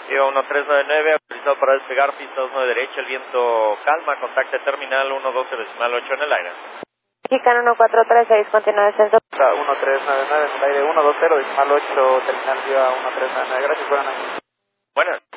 Viva 1399, autorizado para despegar, pista 29 derecha, el viento calma, contacte terminal 112.8 en el aire. Mexicano 1436, continúa descenso. 1399 en el aire, 120.8, terminal Viva 1399, gracias, buenas noches. Buenas.